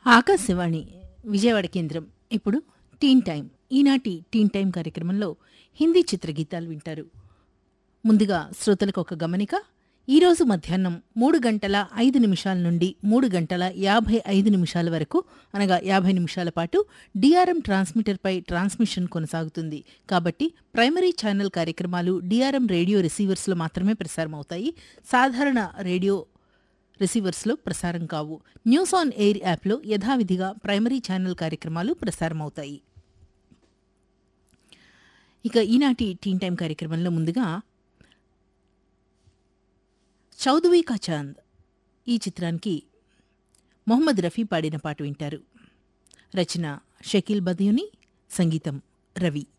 ఆకాశవాణి విజయవాడ కేంద్రం. ఇప్పుడు టీన్ టైం. ఈనాటి టీన్ టైం కార్యక్రమంలో హిందీ చిత్రగీతాలు వింటారు. ముందుగా శ్రోతలకు ఒక గమనిక. ఈరోజు మధ్యాహ్నం 3 గంటల 5 నిమిషాల నుండి 3 గంటల 55 నిమిషాల వరకు, అనగా 50 నిమిషాల పాటు డిఆర్ఎం ట్రాన్స్మిటర్పై ట్రాన్స్మిషన్ కొనసాగుతుంది. కాబట్టి ప్రైమరీ ఛానల్ కార్యక్రమాలు డిఆర్ఎం రేడియో రిసీవర్స్లో మాత్రమే ప్రసారమవుతాయి. సాధారణ రేడియో రిసీవర్స్లో ప్రసారం కావు. న్యూస్ ఆన్ ఎయిర్ యాప్లో యథావిధిగా ప్రైమరీ ఛానల్ కార్యక్రమాలు ప్రసారమవుతాయి. ఇక ఈనాటి టీన్ టైం కార్యక్రమంలో ముందుగా చౌదవి కా చాంద్ ఈ చిత్రానికి మొహమ్మద్ రఫీ పాడిన పాట వింటారు. రచన షకీల్ బదియుని, సంగీతం రవి.